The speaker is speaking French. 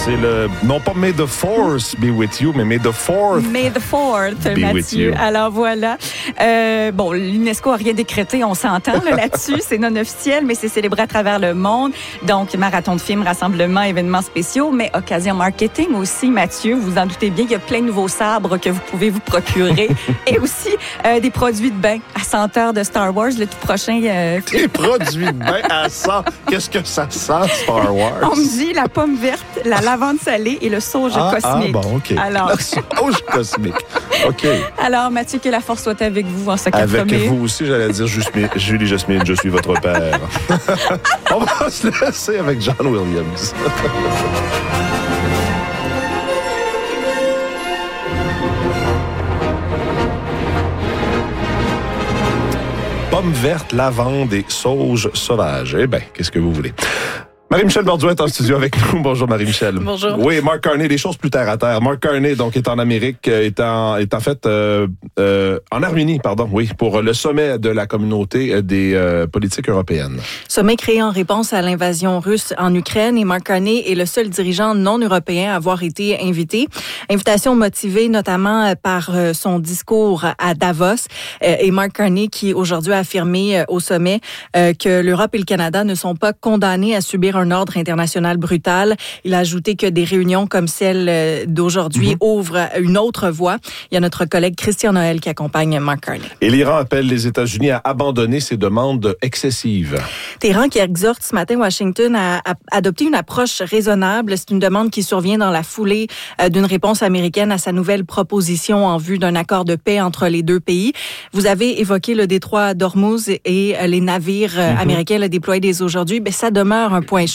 C'est le, non pas May the Force be with you, mais May the Fourth. May the Fourth, Mathieu. Alors voilà. Bon, l'UNESCO a rien décrété, on s'entend là-dessus. C'est non officiel, mais c'est célébré à travers le monde. Donc, marathon de films, rassemblements, événements spéciaux, mais occasion marketing aussi, Mathieu. Vous en doutez bien, il y a plein de nouveaux sabres que vous pouvez vous procurer. Et aussi des produits de bain à senteur de Star Wars, le tout prochain. Des produits de bain à 100. Qu'est-ce que ça sent, Star Wars? On me dit la pomme verte, la lavande salée et le sauge cosmique. Ah bon, OK. Alors... Le sauge cosmique. OK. Alors, Mathieu, que la force soit avec vous en ce 4 mai. Avec vous aussi, j'allais dire Julie Jasmine, je suis votre père. On va se laisser avec John Williams. Pommes vertes, lavande et sauge sauvage. Eh bien, qu'est-ce que vous voulez? Marie-Michel Borduin est en studio avec nous. Bonjour Marie-Michel. Bonjour. Oui, Mark Carney, des choses plus terre à terre. Mark Carney, donc, est en Amérique, est en fait en Arménie, oui, pour le sommet de la communauté des politiques européennes. Sommet créé en réponse à l'invasion russe en Ukraine, et Mark Carney est le seul dirigeant non européen à avoir été invité. Invitation motivée notamment par son discours à Davos, et Mark Carney qui aujourd'hui a affirmé au sommet que l'Europe et le Canada ne sont pas condamnés à subir un ordre international brutal. Il a ajouté que des réunions comme celle d'aujourd'hui ouvrent une autre voie. Il y a notre collègue Christian Noël qui accompagne Mark Carney. Et l'Iran appelle les États-Unis à abandonner ses demandes excessives. Téhéran qui exhorte ce matin Washington à adopter une approche raisonnable. C'est une demande qui survient dans la foulée d'une réponse américaine à sa nouvelle proposition en vue d'un accord de paix entre les deux pays. Vous avez évoqué le détroit d'Ormuz et les navires américains déployés dès aujourd'hui. Ça demeure un point